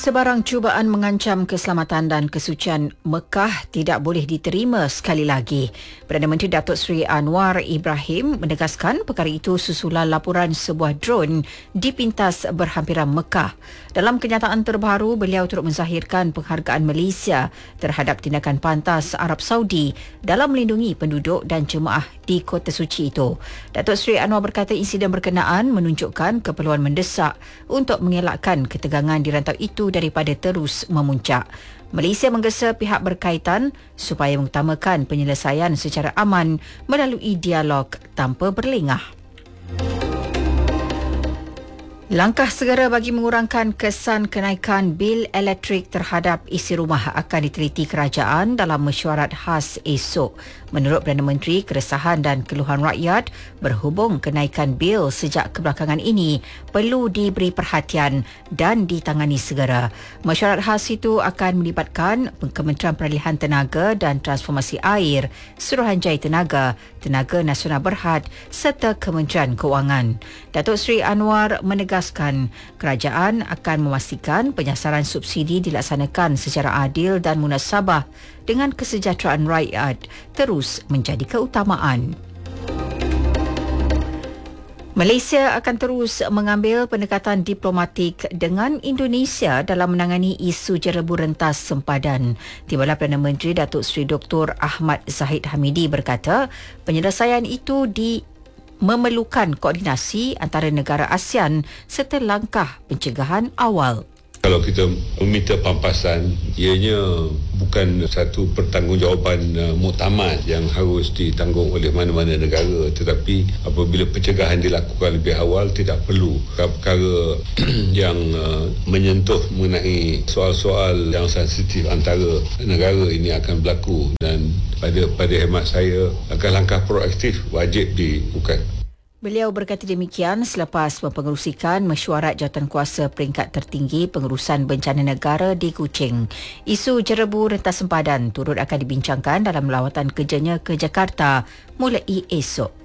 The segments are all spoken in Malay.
Sebarang cubaan mengancam keselamatan dan kesucian Mekah tidak boleh diterima sekali lagi. Perdana Menteri Datuk Seri Anwar Ibrahim menegaskan perkara itu susulan laporan sebuah drone dipintas berhampiran Mekah. Dalam kenyataan terbaru, beliau turut menzahirkan penghargaan Malaysia terhadap tindakan pantas Arab Saudi dalam melindungi penduduk dan jemaah di kota suci itu. Datuk Seri Anwar berkata insiden berkenaan menunjukkan keperluan mendesak untuk mengelakkan ketegangan di rantau itu daripada terus memuncak. Malaysia menggesa pihak berkaitan supaya mengutamakan penyelesaian secara aman melalui dialog tanpa berlengah. Langkah segera bagi mengurangkan kesan kenaikan bil elektrik terhadap isi rumah akan diteliti kerajaan dalam mesyuarat khas esok. Menurut Perdana Menteri, keresahan dan keluhan rakyat berhubung kenaikan bil sejak kebelakangan ini perlu diberi perhatian dan ditangani segera. Mesyuarat khas itu akan melibatkan Kementerian Peralihan Tenaga dan Transformasi Air, Suruhanjaya Tenaga, Tenaga Nasional Berhad serta Kementerian Keuangan. Datuk Seri Anwar menegaskan kerajaan akan memastikan penyasaran subsidi dilaksanakan secara adil dan munasabah dengan kesejahteraan rakyat terus menjadi keutamaan. Malaysia akan terus mengambil pendekatan diplomatik dengan Indonesia dalam menangani isu jerebu rentas sempadan. Timbalan Perdana Menteri Datuk Seri Dr. Ahmad Zahid Hamidi berkata, penyelesaian itu memerlukan koordinasi antara negara ASEAN serta langkah pencegahan awal. Kalau kita meminta pampasan, ianya bukan satu pertanggungjawaban muktamad yang harus ditanggung oleh mana-mana negara, tetapi apabila pencegahan dilakukan lebih awal, tidak perlu perkara yang menyentuh mengenai soal-soal yang sensitif antara negara ini akan berlaku, dan pada hemat saya langkah proaktif wajib dilakukan. Beliau berkata demikian selepas mempengerusikan mesyuarat jawatankuasa peringkat tertinggi pengurusan bencana negara di Kuching. Isu jerebu rentas sempadan turut akan dibincangkan dalam lawatan kerjanya ke Jakarta mulai esok.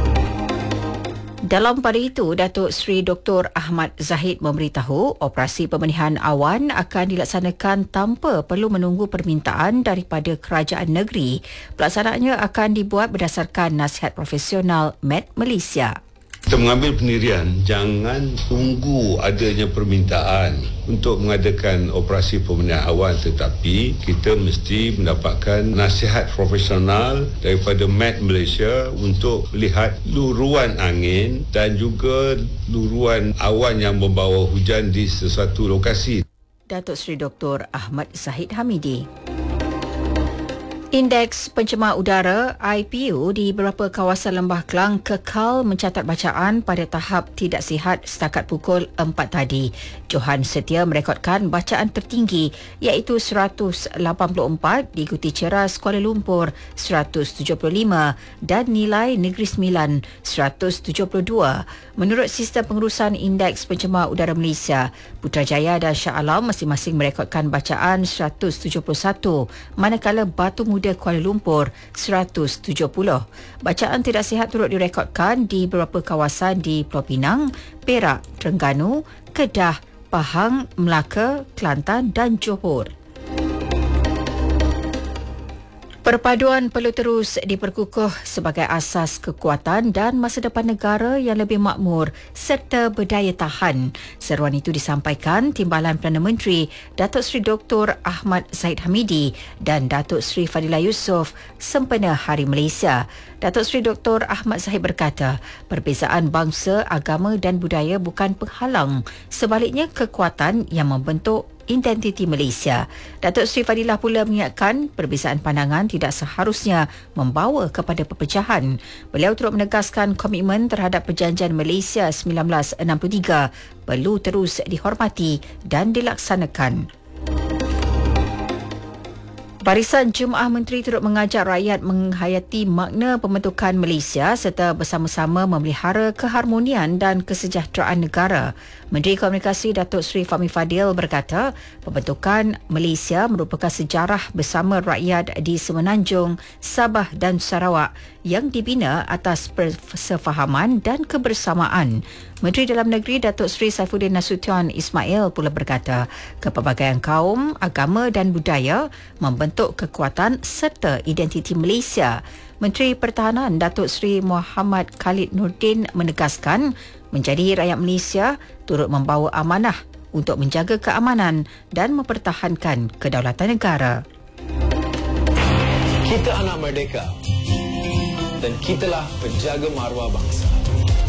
Dalam pada itu, Datuk Seri Dr. Ahmad Zahid memberitahu operasi pemenihan awan akan dilaksanakan tanpa perlu menunggu permintaan daripada kerajaan negeri. Pelaksanaannya akan dibuat berdasarkan nasihat profesional Met Malaysia. Kita mengambil pendirian, jangan tunggu adanya permintaan untuk mengadakan operasi pemenihan awan, tetapi kita mesti mendapatkan nasihat profesional daripada Met Malaysia untuk melihat luruan angin dan juga luruan awan yang membawa hujan di sesuatu lokasi. Datuk Seri Dr. Ahmad Zahid Hamidi. Indeks pencemar udara IPU di beberapa kawasan Lembah Kelang kekal mencatat bacaan pada tahap tidak sihat setakat pukul 4 tadi. Johan Setia merekodkan bacaan tertinggi iaitu 184, diikuti Ceras Kuala Lumpur 175 dan Nilai Negeri Sembilan 172. Menurut sistem pengurusan indeks pencemar udara Malaysia, Putrajaya dan Shah Alam masing-masing merekodkan bacaan 171, manakala Batu Muda Kuala Lumpur 170. Bacaan tidak sihat turut direkodkan di beberapa kawasan di Pulau Pinang, Perak, Terengganu, Kedah, Pahang, Melaka, Kelantan dan Johor. Perpaduan perlu terus diperkukuh sebagai asas kekuatan dan masa depan negara yang lebih makmur serta berdaya tahan. Seruan itu disampaikan Timbalan Perdana Menteri Datuk Seri Dr. Ahmad Zahid Hamidi dan Datuk Seri Fadilah Yusof sempena Hari Malaysia. Datuk Seri Dr. Ahmad Zahid berkata, perbezaan bangsa, agama dan budaya bukan penghalang, sebaliknya kekuatan yang membentuk identiti Malaysia. Datuk Seri Fadilah pula mengingatkan perbezaan pandangan tidak seharusnya membawa kepada perpecahan. Beliau turut menegaskan komitmen terhadap Perjanjian Malaysia 1963 perlu terus dihormati dan dilaksanakan. Barisan Jemaah Menteri turut mengajak rakyat menghayati makna pembentukan Malaysia serta bersama-sama memelihara keharmonian dan kesejahteraan negara. Menteri Komunikasi Datuk Seri Fahmi Fadil berkata, pembentukan Malaysia merupakan sejarah bersama rakyat di Semenanjung, Sabah dan Sarawak yang dibina atas persefahaman dan kebersamaan. Menteri Dalam Negeri Datuk Seri Saifuddin Nasution Ismail pula berkata, kepelbagaian kaum, agama dan budaya membentuk kekuatan serta identiti Malaysia. Menteri Pertahanan Datuk Seri Muhammad Khalid Nordin menegaskan, menjadi rakyat Malaysia turut membawa amanah untuk menjaga keamanan dan mempertahankan kedaulatan negara. Kita anak merdeka dan kitalah penjaga maruah bangsa.